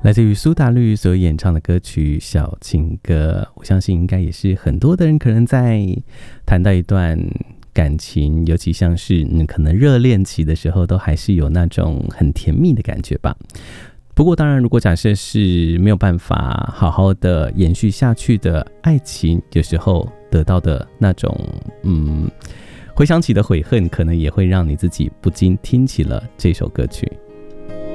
来自于苏打绿所演唱的歌曲《小情歌》，我相信应该也是很多的人可能在谈到一段感情，尤其像是可能热恋期的时候，都还是有那种很甜蜜的感觉吧。不过当然，如果假设是没有办法好好的延续下去的爱情，有时候得到的那种回想起的悔恨，可能也会让你自己不禁听起了这首歌曲。